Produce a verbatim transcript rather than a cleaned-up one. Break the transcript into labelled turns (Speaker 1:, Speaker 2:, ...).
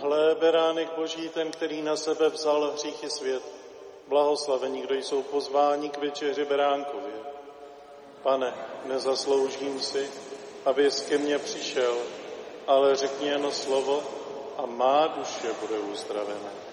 Speaker 1: Hle, beránek Boží, ten, který na sebe vzal hříchy svět. Blahoslavení, kdo jsou pozváni k večeři beránkově. Pane, nezasloužím si, abys ke mně přišel, ale řekni jen slovo a má duše bude uzdravena.